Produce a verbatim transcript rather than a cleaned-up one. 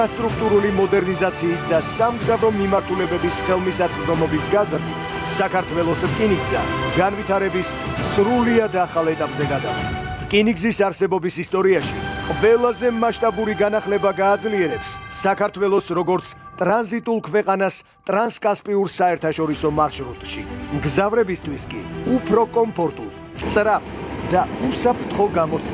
ინფრასტრუქტურული მოდერნიზაციით და სამგზავრო მიმართულებების ხელმისაწვდომობის გაზრდით, საქართველოს რკინიგზა განვითარების სრულიად ახალ ეტაპზე გადავიდა. რკინიგზის არსებობის ისტორიაში ყველაზე მასშტაბური განახლება გააძლიერებს საქართველოს როგორც ტრანზიტულ ქვეყანას ტრანსკასპიურ საერთაშორისო მარშრუტში. მგზავრებისთვის კი უფრო კომფორტულ, სწრაფ და უსაფრთხო გამოცდილებას